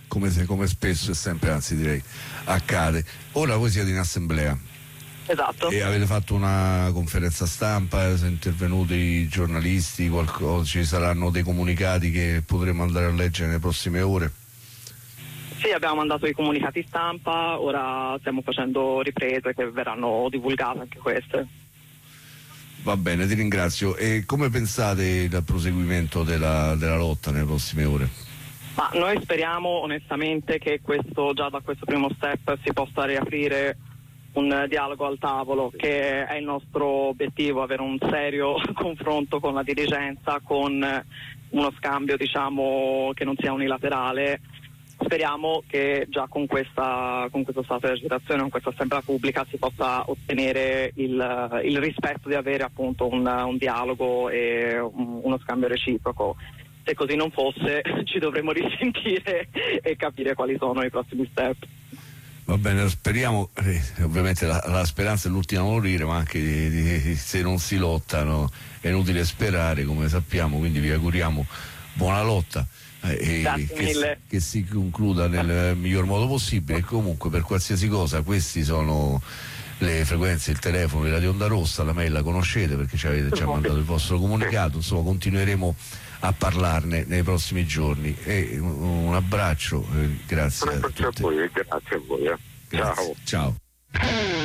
come spesso e sempre, anzi direi, accade. Ora voi siete in assemblea. Esatto. E avete fatto una conferenza stampa, sono intervenuti i giornalisti, ci saranno dei comunicati che potremo andare a leggere nelle prossime ore? Sì, abbiamo mandato i comunicati stampa, ora stiamo facendo riprese che verranno divulgate anche queste. Va bene, ti ringrazio. E come pensate al proseguimento della lotta nelle prossime ore? Ma noi speriamo onestamente che già da questo primo step si possa riaprire un dialogo al tavolo, che è il nostro obiettivo, avere un serio confronto con la dirigenza, con uno scambio che non sia unilaterale. Speriamo che già con questo stato di agitazione, con questa assemblea pubblica, si possa ottenere il rispetto di avere appunto un dialogo e uno scambio reciproco. Se così non fosse, ci dovremmo risentire e capire quali sono i prossimi step. Va bene, speriamo, ovviamente la speranza è l'ultima a morire, ma anche se non si lottano è inutile sperare, come sappiamo, quindi vi auguriamo buona lotta. Che si concluda nel miglior modo possibile. E comunque, per qualsiasi cosa, questi sono le frequenze, il telefono di Radio Onda Rossa, la mail la conoscete perché ci avete già mandato il vostro comunicato, insomma continueremo a parlarne nei prossimi giorni. E un abbraccio, grazie a tutti. Grazie a voi. Ciao.